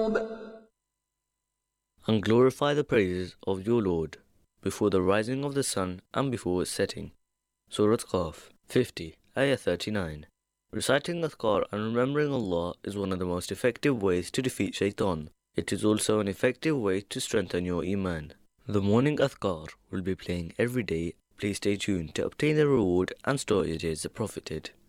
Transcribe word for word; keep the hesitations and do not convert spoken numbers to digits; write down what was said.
And glorify the praises of your Lord before the rising of the sun and before its setting. Surah Qaf fifty, Ayah thirty-nine. Reciting Adhkar and remembering Allah is one of the most effective ways to defeat Shaitan. It is also an effective way to strengthen your Iman. The morning Adhkar will be playing every day. Please stay tuned to obtain the reward and storages the Prophet did.